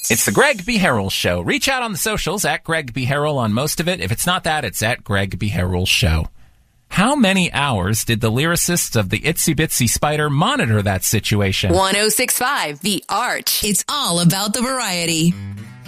It's the Greg B. Harrell Show. Reach out on the socials at Greg B. Harrell on most of it. If it's not that, it's at Greg B. Harrell Show. How many hours did the lyricist of the Itsy Bitsy Spider monitor that situation? 106.5 The Arch. It's all about the variety.